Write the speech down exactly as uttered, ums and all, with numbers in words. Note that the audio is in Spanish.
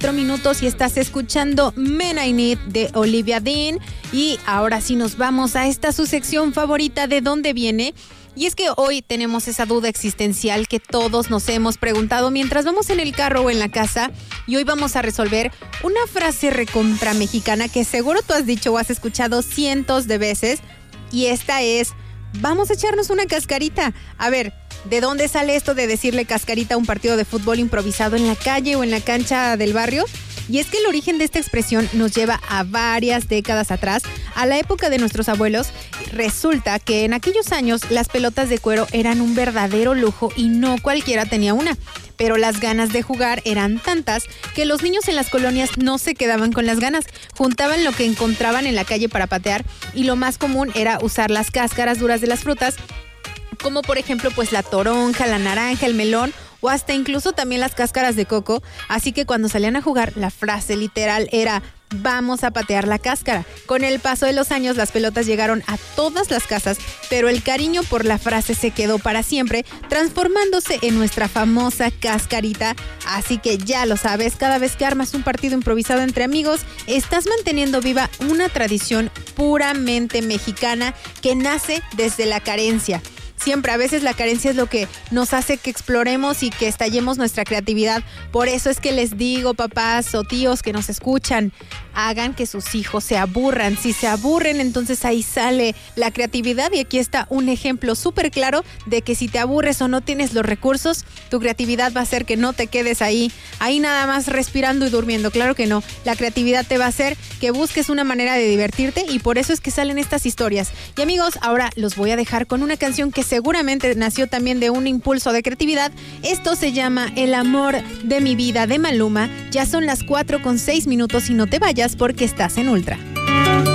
cuatro minutos y estás escuchando Men I Need de Olivia Dean. Y ahora sí nos vamos a esta su sección favorita, ¿de dónde viene? Y es que hoy tenemos esa duda existencial que todos nos hemos preguntado mientras vamos en el carro o en la casa, y hoy vamos a resolver una frase recontra mexicana que seguro tú has dicho o has escuchado cientos de veces, y esta es: vamos a echarnos una cascarita. A ver, ¿de dónde sale esto de decirle cascarita a un partido de fútbol improvisado en la calle o en la cancha del barrio? Y es que el origen de esta expresión nos lleva a varias décadas atrás, a la época de nuestros abuelos. Resulta que en aquellos años las pelotas de cuero eran un verdadero lujo y no cualquiera tenía una. Pero las ganas de jugar eran tantas que los niños en las colonias no se quedaban con las ganas. Juntaban lo que encontraban en la calle para patear, y lo más común era usar las cáscaras duras de las frutas, como por ejemplo pues la toronja, la naranja, el melón, o hasta incluso también las cáscaras de coco. Así que cuando salían a jugar, la frase literal era: vamos a patear la cáscara. Con el paso de los años, las pelotas llegaron a todas las casas, pero el cariño por la frase se quedó para siempre, transformándose en nuestra famosa cascarita. Así que ya lo sabes, cada vez que armas un partido improvisado entre amigos, estás manteniendo viva una tradición puramente mexicana que nace desde la carencia. Siempre, a veces la carencia es lo que nos hace que exploremos y que estallemos nuestra creatividad. Por eso es que les digo, papás o tíos que nos escuchan, hagan que sus hijos se aburran. Si se aburren, entonces ahí sale la creatividad. Y aquí está un ejemplo súper claro de que si te aburres o no tienes los recursos, tu creatividad va a hacer que no te quedes ahí, ahí nada más respirando y durmiendo. Claro que no. La creatividad te va a hacer que busques una manera de divertirte, y por eso es que salen estas historias. Y amigos, ahora los voy a dejar con una canción que seguramente nació también de un impulso de creatividad. Esto se llama El amor de mi vida, de Maluma. Ya son las cuatro con seis minutos y no te vayas porque estás en Ultra.